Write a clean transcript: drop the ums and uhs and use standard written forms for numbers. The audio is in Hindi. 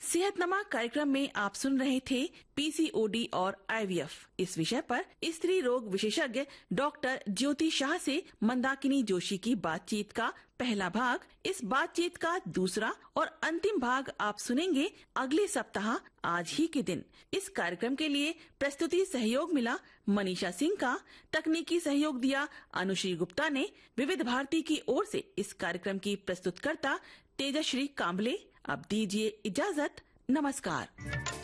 सेहतनमा कार्यक्रम में आप सुन रहे थे पीसीओडी और आईवीएफ। इस विषय पर स्त्री रोग विशेषज्ञ डॉक्टर ज्योति शाह से मंदाकिनी जोशी की बातचीत का पहला भाग। इस बातचीत का दूसरा और अंतिम भाग आप सुनेंगे अगले सप्ताह आज ही के दिन। इस कार्यक्रम के लिए प्रस्तुति सहयोग मिला मनीषा सिंह का, तकनीकी सहयोग दिया अनुश्री गुप्ता ने। विविध भारती की ओर से इस कार्यक्रम की प्रस्तुतकर्ता तेजश्री कांबले। अब दीजिए इजाजत, नमस्कार।